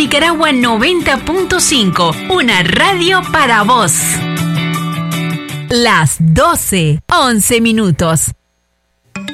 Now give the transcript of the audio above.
Nicaragua 90.5, una radio para vos. Las 12:11.